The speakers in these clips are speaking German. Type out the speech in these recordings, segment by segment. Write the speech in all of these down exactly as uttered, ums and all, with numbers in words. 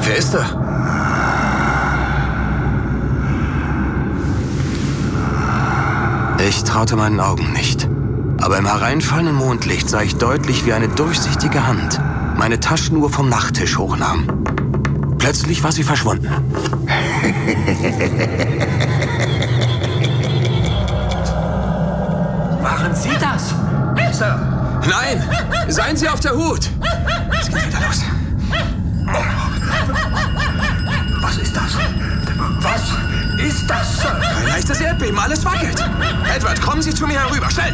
Wer ist da? Ich traute meinen Augen nicht. Aber im hereinfallenden Mondlicht sah ich deutlich, wie eine durchsichtige Hand meine Taschenuhr vom Nachttisch hochnahm. Plötzlich war sie verschwunden. Waren Sie das, Sir? Nein! Seien Sie auf der Hut! Es geht wieder los. Was ist das? Was ist das, Sir? Ein leichtes Erdbeben, alles wackelt. Edward, kommen Sie zu mir herüber, schnell!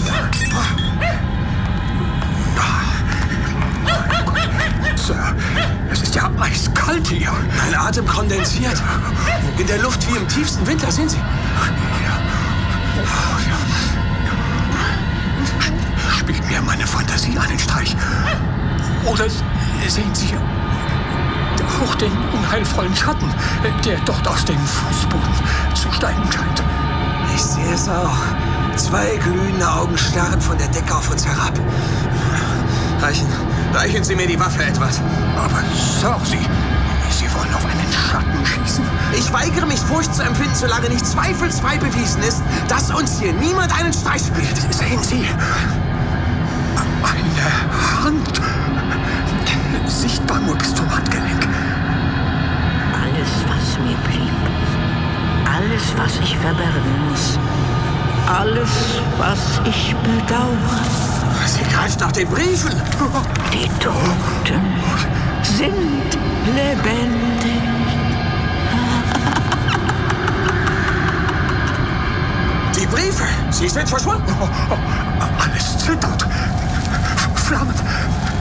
Sir, es ist ja eiskalt hier. Mein Atem kondensiert. In der Luft wie im tiefsten Winter, sehen Sie. Spielt mir meine Fantasie einen Streich? Oder sehen Sie auch den unheilvollen Schatten, der dort aus dem Fußboden zu steigen scheint? Ich sehe es auch. Zwei glühende Augen starren von der Decke auf uns herab. Reichen, reichen Sie mir die Waffe, Edward. Aber Sir, Sie, Sie wollen auf einen Schatten schießen? Ich weigere mich, Furcht zu empfinden, solange nicht zweifelsfrei bewiesen ist, dass uns hier niemand einen Streich spielt. Sehen Sie, eine Hand, sichtbar nur bis zum Handgelenk. Alles, was mir blieb, alles, was ich verbergen muss, alles, was ich bedauere. Sie greift nach den Briefen. Die Toten sind lebendig. Die Briefe, sie sind verschwunden. Oh, oh, alles zittert. Flammen.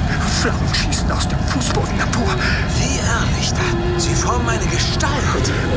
Flammen schießen aus dem Fußboden empor. Wie Irrlichter. Sie formen eine Gestalt.